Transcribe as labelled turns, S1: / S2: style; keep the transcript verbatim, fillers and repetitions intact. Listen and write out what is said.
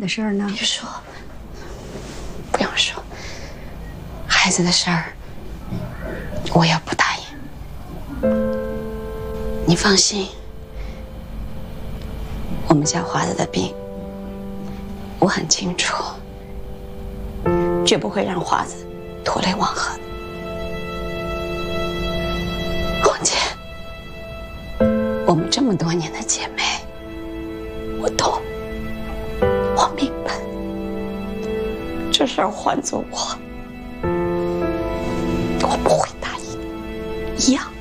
S1: 的事儿呢？
S2: 别说，不用说，孩子的事儿，我也不答应。你放心，我们家华子的病，我很清楚，绝不会让华子拖累王贺。红姐，我们这么多年的姐妹，我懂，我明白，这事儿换做我，我不会答应，一样。